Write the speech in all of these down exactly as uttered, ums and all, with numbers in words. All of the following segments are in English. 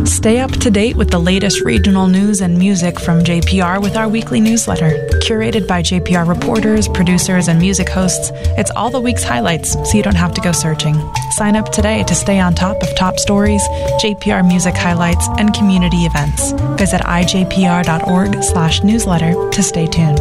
Stay up to date with the latest regional news and music from J P R with our weekly newsletter. Curated by J P R reporters, producers, and music hosts, it's all the week's highlights, so you don't have to go searching. Sign up today to stay on top of top stories, J P R music highlights, and community events. Visit i j p r dot org slash newsletter to stay tuned.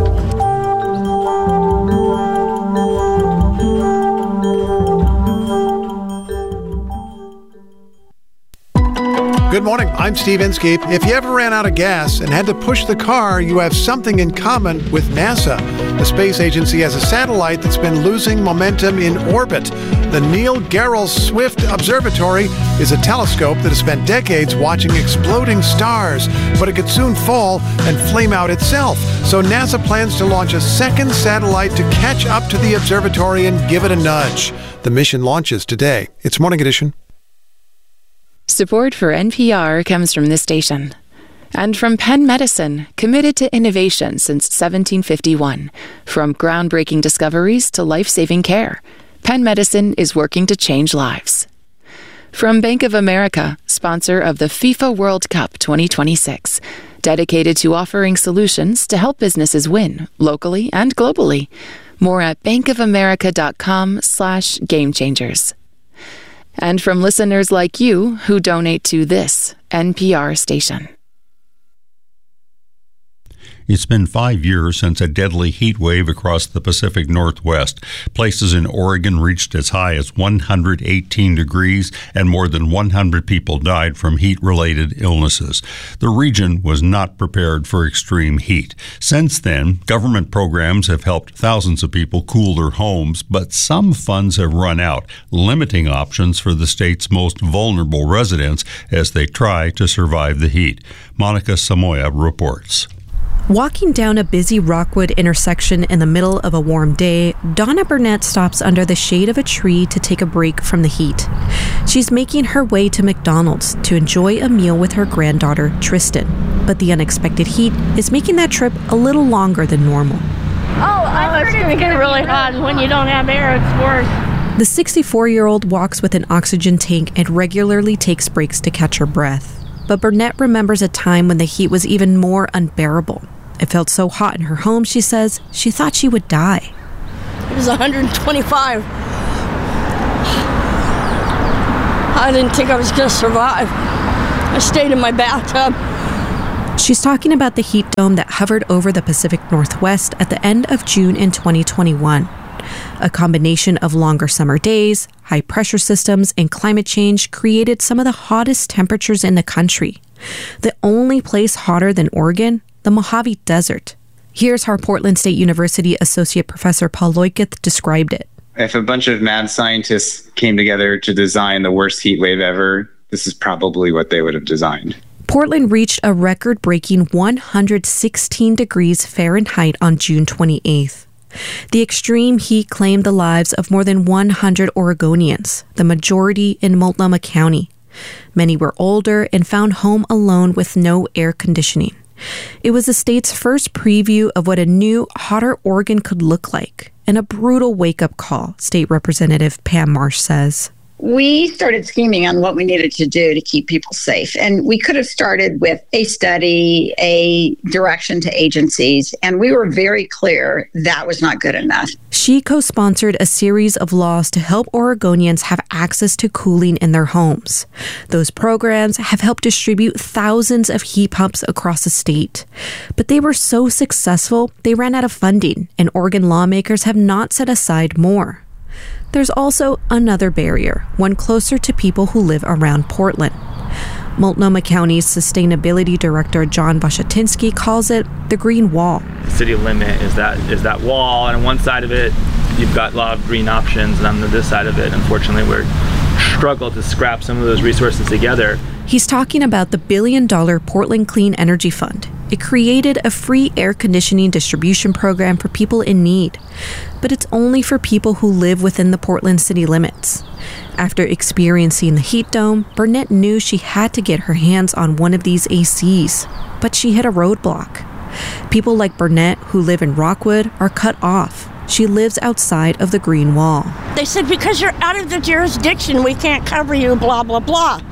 Good morning, I'm Steve Inskeep. If you ever ran out of gas and had to push the car, you have something in common with NASA. The space agency has a satellite that's been losing momentum in orbit. The Neil Gehrels Swift Observatory is a telescope that has spent decades watching exploding stars, but it could soon fall and flame out itself. So NASA plans to launch a second satellite to catch up to the observatory and give it a nudge. The mission launches today. It's Morning Edition. Support for N P R comes from this station. And from Penn Medicine, committed to innovation since seventeen fifty-one. From groundbreaking discoveries to life-saving care, Penn Medicine is working to change lives. From Bank of America, sponsor of the FIFA World Cup twenty twenty-six, dedicated to offering solutions to help businesses win, locally and globally. More at bankofamerica.com slash game changers. And from listeners like you who donate to this N P R station. It's been five years since a deadly heat wave across the Pacific Northwest. Places in Oregon reached as high as one hundred eighteen degrees, and more than one hundred people died from heat-related illnesses. The region was not prepared for extreme heat. Since then, government programs have helped thousands of people cool their homes, but some funds have run out, limiting options for the state's most vulnerable residents as they try to survive the heat. Monica Samoya reports. Walking down a busy Rockwood intersection in the middle of a warm day, Donna Burnett stops under the shade of a tree to take a break from the heat. She's making her way to McDonald's to enjoy a meal with her granddaughter, Tristan. But the unexpected heat is making that trip a little longer than normal. Oh, I oh, it's going to get really hot, and when you don't have air, it's worse. The sixty-four-year-old walks with an oxygen tank and regularly takes breaks to catch her breath. But Burnett remembers a time when the heat was even more unbearable. It felt so hot in her home, she says, she thought she would die. It was one hundred twenty-five. I didn't think I was going to survive. I stayed in my bathtub. She's talking about the heat dome that hovered over the Pacific Northwest at the end of June in twenty twenty-one. A combination of longer summer days, high pressure systems, and climate change created some of the hottest temperatures in the country. The only place hotter than Oregon, the Mojave Desert. Here's how Portland State University Associate Professor Paul Loiketh described it. If a bunch of mad scientists came together to design the worst heat wave ever, this is probably what they would have designed. Portland reached a record-breaking one hundred sixteen degrees Fahrenheit on June twenty-eighth. The extreme heat claimed the lives of more than one hundred Oregonians, the majority in Multnomah County. Many were older and found home alone with no air conditioning. It was the state's first preview of what a new, hotter Oregon could look like, and a brutal wake-up call, State Representative Pam Marsh says. We started scheming on what we needed to do to keep people safe. And we could have started with a study, a direction to agencies, and we were very clear that was not good enough. She co-sponsored a series of laws to help Oregonians have access to cooling in their homes. Those programs have helped distribute thousands of heat pumps across the state. But they were so successful, they ran out of funding, and Oregon lawmakers have not set aside more. There's also another barrier, one closer to people who live around Portland. Multnomah County's Sustainability Director John Bashatinsky calls it the green wall. The city limit is that is that wall, and on one side of it, you've got a lot of green options, and on the this side of it, unfortunately, we're struggle to scrap some of those resources together. He's talking about the billion-dollar Portland Clean Energy Fund. It created a free air conditioning distribution program for people in need, but it's only for people who live within the Portland city limits. After experiencing the heat dome, Burnett knew she had to get her hands on one of these A Cs, but she hit a roadblock. People like Burnett, who live in Rockwood, are cut off. She lives outside of the green wall. They said, because you're out of the jurisdiction, we can't cover you, blah, blah, blah.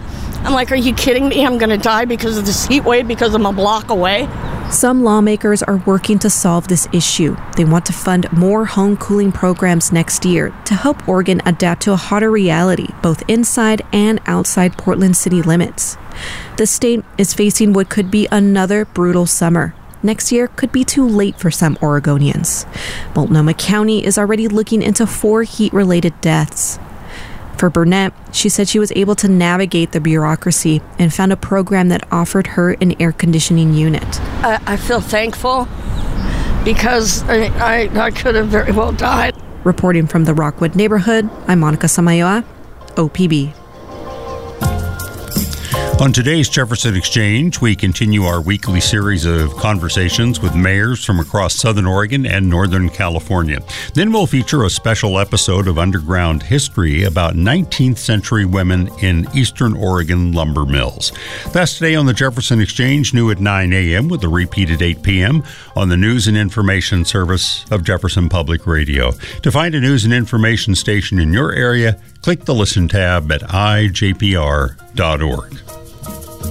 I'm like, are you kidding me? I'm going to die because of this heat wave because I'm a block away. Some lawmakers are working to solve this issue. They want to fund more home cooling programs next year to help Oregon adapt to a hotter reality, both inside and outside Portland city limits. The state is facing what could be another brutal summer. Next year could be too late for some Oregonians. Multnomah County is already looking into four heat-related deaths. For Burnett, she said she was able to navigate the bureaucracy and found a program that offered her an air conditioning unit. I, I feel thankful because I, I, I could have very well died. Reporting from the Rockwood neighborhood, I'm Monica Samayoa, O P B. On today's Jefferson Exchange, we continue our weekly series of conversations with mayors from across Southern Oregon and Northern California. Then we'll feature a special episode of Underground History about nineteenth century women in Eastern Oregon lumber mills. That's today on the Jefferson Exchange, new at nine a.m. with a repeat at eight p.m. on the News and Information Service of Jefferson Public Radio. To find a news and information station in your area, click the Listen tab at I J P R dot org.